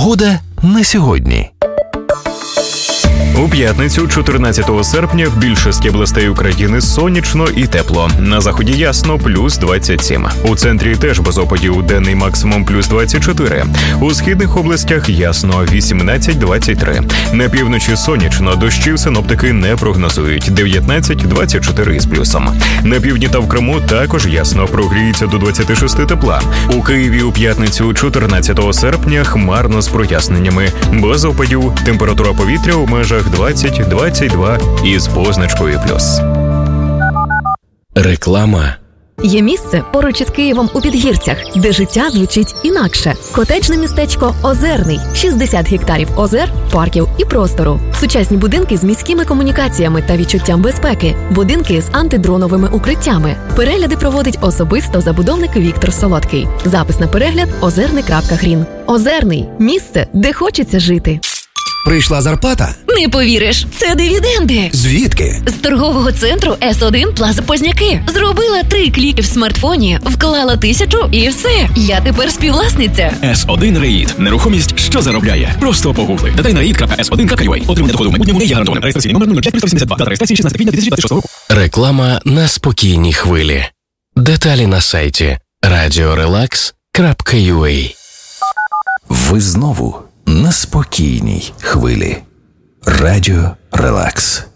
Погода на сьогодні. У п'ятницю, 14 серпня, в більшості областей України сонячно і тепло. На заході ясно, плюс 27. У центрі теж без опадів, денний максимум плюс 24. У східних областях ясно, 18-23. На півночі сонячно, дощів синоптики не прогнозують, 19-24 із плюсом. На півдні та в Криму також ясно, прогріється до 26 тепла. У Києві у п'ятницю, 14 серпня, хмарно з проясненнями. Без опадів, температура повітря у межах 20-22 із позначкою плюс. Реклама. Є місце поруч із Києвом у Підгірцях, де життя звучить інакше. Котеджне містечко Озерний. 60 гектарів озер, парків і простору. Сучасні будинки з міськими комунікаціями та відчуттям безпеки. Будинки з антидроновими укриттями. Перегляди проводить особисто забудовник Віктор Солодкий. Запис на перегляд озерний.грін. Озерний. Місце, де хочеться жити. Прийшла зарплата? Не повіриш, це дивіденди. Звідки? З торгового центру С1 Плаза Позняки. Зробила 3 кліки в смартфоні, вклала 1000 і все. Я тепер співвласниця. С1 Реїд. Нерухомість, що заробляє. Просто погугли. Детайнаreid.s1.ua. Отримання доходу в майбутньому не є гарантованим. Реєстраційний номер 05382. Дата реєстрації 16 квітня 2026 року. Реклама на спокійній хвилі. Деталі на сайті radiorelax.ua. Ви знову на спокійній хвилі. Радіо Релакс.